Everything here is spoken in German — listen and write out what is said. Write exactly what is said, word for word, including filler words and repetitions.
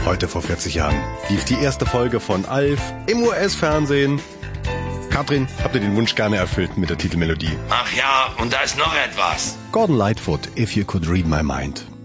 Heute vor vierzig Jahren lief die erste Folge von Alf im U S-Fernsehen. Katrin, habt ihr den Wunsch gerne erfüllt mit der Titelmelodie? Ach ja, und da ist noch etwas. Gordon Lightfoot, If You Could Read My Mind.